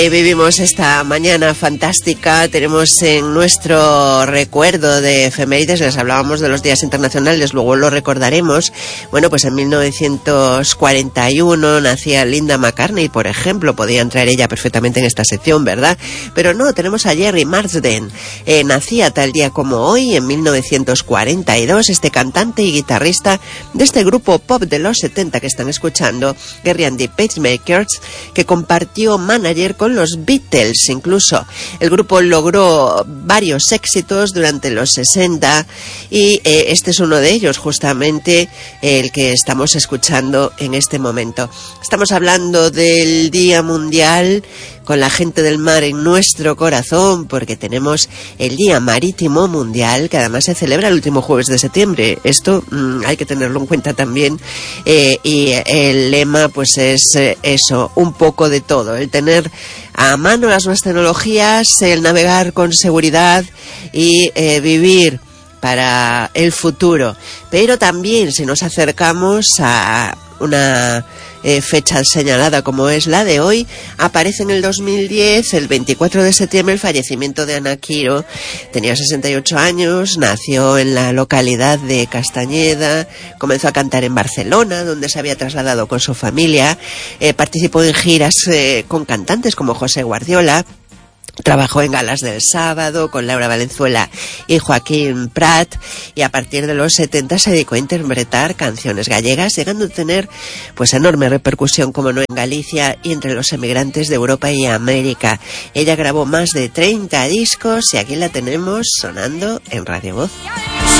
Vivimos esta mañana fantástica, tenemos en nuestro recuerdo de efemérides, les hablábamos de los días internacionales, luego lo recordaremos. Bueno, pues en 1941 nacía Linda McCartney, por ejemplo, podía entrar ella perfectamente en esta sección, ¿verdad? Pero no, tenemos a Jerry Marsden, nacía tal día como hoy, en 1942, este cantante y guitarrista de este grupo pop de los 70 que están escuchando, Gerry and the Pacemakers, que compartió manager con los Beatles. Incluso el grupo logró varios éxitos durante los 60 y este es uno de ellos, justamente el que estamos escuchando en este momento. Estamos hablando del Día Mundial con la gente del mar en nuestro corazón, porque tenemos el Día Marítimo Mundial, que además se celebra el último jueves de septiembre. Esto hay que tenerlo en cuenta también, y el lema pues es eso, un poco de todo, el tener a mano las nuevas tecnologías, el navegar con seguridad y vivir para el futuro. Pero también, si nos acercamos a una fecha señalada como es la de hoy, aparece en el 2010, el 24 de septiembre, el fallecimiento de Ana Quiro. Tenía 68 años, nació en la localidad de Castañeda, comenzó a cantar en Barcelona, donde se había trasladado con su familia, participó en giras con cantantes como José Guardiola. Trabajó en galas del sábado con Laura Valenzuela y Joaquín Prat, y a partir de los 70 se dedicó a interpretar canciones gallegas, llegando a tener pues enorme repercusión, como no, en Galicia y entre los emigrantes de Europa y América. Ella grabó más de 30 discos y aquí la tenemos sonando en Radio Voz.